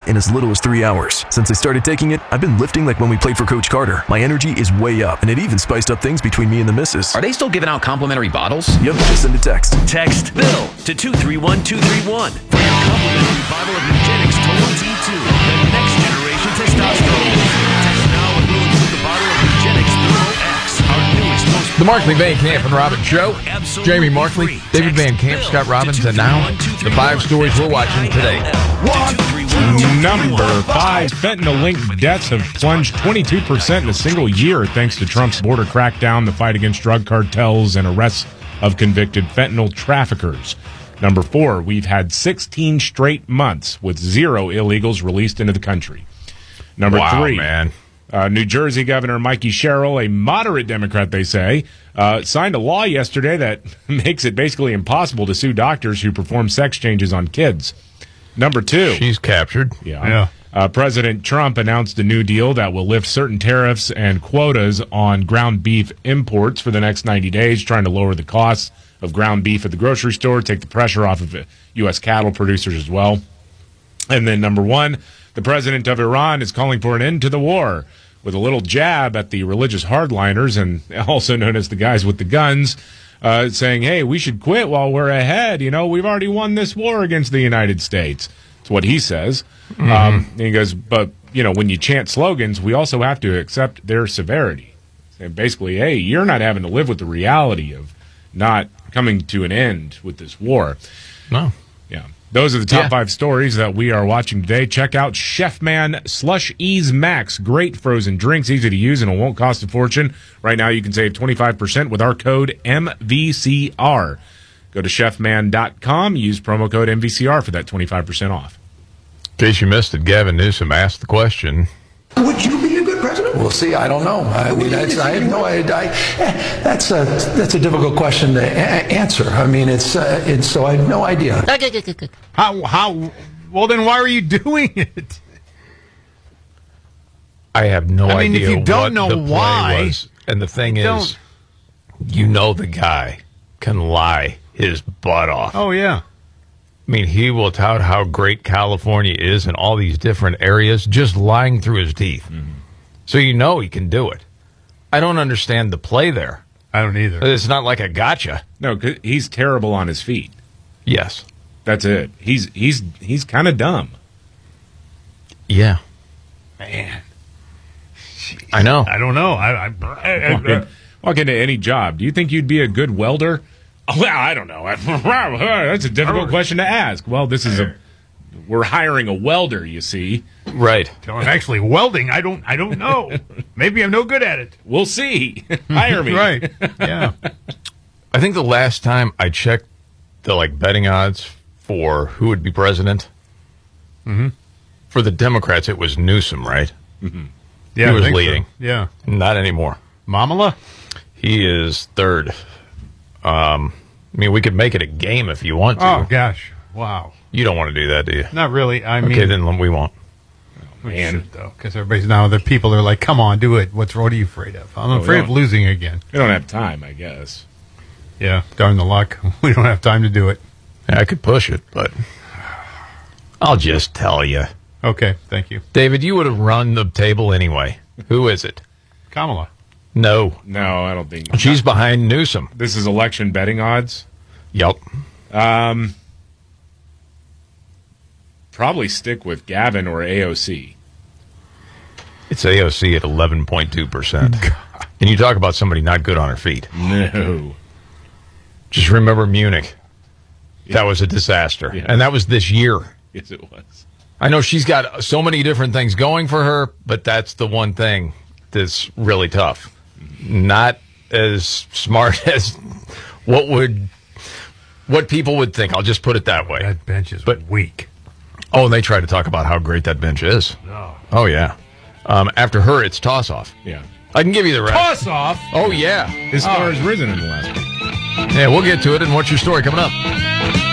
in as little as 3 hours. Since I started taking it, I've been lifting like when we played for Coach Carter. My energy is way up, and it even spiced up things between me and the missus. Are they still giving out complimentary bottles? Yep, just send a text. Text BILL to 231-231 for your complimentary bottle of Nugenix Total T2, the next generation testosterone. Text now and we'll include the bottle of Nugenix Thermo X, our newest, most The Markley Van Camp and Robbins Show. Absolutely Jamie Markley, free. David Text Van Camp, BILL Scott to Robbins, and now the 5 stories we're watching today. Number 5, fentanyl-linked deaths have plunged 22% in a single year thanks to Trump's border crackdown, the fight against drug cartels, and arrests of convicted fentanyl traffickers. Number 4, we've had 16 straight months with 0 illegals released into the country. Number 3, man. New Jersey Governor Mikey Sherrill, a moderate Democrat, they say, signed a law yesterday that makes it basically impossible to sue doctors who perform sex changes on kids. Number 2. She's captured. Yeah. President Trump announced a new deal that will lift certain tariffs and quotas on ground beef imports for the next 90 days, trying to lower the costs of ground beef at the grocery store, take the pressure off of U.S. cattle producers as well. And then number 1, the president of Iran is calling for an end to the war with a little jab at the religious hardliners, and also known as the guys with the guns, saying, hey, we should quit while we're ahead. You know, we've already won this war against the United States. That's what he says. And he goes, but, you know, when you chant slogans, we also have to accept their severity. And basically, hey, you're not having to live with the reality of not coming to an end with this war. No. Yeah. Those are the top 5 stories that we are watching today. Check out Chef Man Slush Ease Max. Great frozen drinks, easy to use, and it won't cost a fortune. Right now, you can save 25% with our code MVCR. Go to chefman.com. Use promo code MVCR for that 25% off. In case you missed it, Gavin Newsom asked the question. Would you be a good president? We'll see. I don't know. I have no idea. That's a difficult question to answer. I mean, it's so I have no idea. How? Well, then why are you doing it? I have no idea. I mean, if you don't know the play why, was. And the thing is, you know the guy can lie his butt off. Oh, yeah. I mean, he will tout how great California is in all these different areas, just lying through his teeth. Mm-hmm. So you know he can do it. I don't understand the play there. I don't either. It's not like a gotcha. No, 'cause he's terrible on his feet. Yes. That's it. He's kind of dumb. Yeah. Man. I know. I don't know. Walk into any job. Do you think you'd be a good welder? Oh, well, I don't know. That's a difficult question to ask. Well, we're hiring a welder, you see. Right. So I'm actually welding. I don't know. Maybe I'm no good at it. We'll see. Hire me. Right. Yeah. I think the last time I checked the betting odds for who would be president, for the Democrats, it was Newsom, right? Mm-hmm. Yeah, he was I think leading. So. Yeah. Not anymore. Mamala? He is third. I mean, we could make it a game if you want to. Oh, gosh. Wow. You don't want to do that, do you? Not really. I mean, okay, then we won't. Man, though, because everybody's now the people are like, "Come on, do it." What are you afraid of? I'm afraid of losing again. We don't have time, I guess. Yeah, darn the luck. We don't have time to do it. Yeah, I could push it, but I'll just tell you. Okay, thank you, David. You would have run the table anyway. Who is it? Kamala. No, I don't think she's behind Newsom. This is election betting odds. Yep. Probably stick with Gavin or AOC. It's AOC at 11.2%. And you talk about somebody not good on her feet. No. Just remember Munich. Yeah. That was a disaster. Yeah. And that was this year. Yes, it was. I know she's got so many different things going for her, but that's the one thing that's really tough. Not as smart as what people would think. I'll just put it that way. That bench is weak. Oh, and they try to talk about how great that bench is. No. Oh, yeah. After her, it's toss-off. Yeah. I can give you the rest. Toss-off? Oh, yeah. His score has risen in the last week. Yeah, we'll get to it. And what's your story coming up?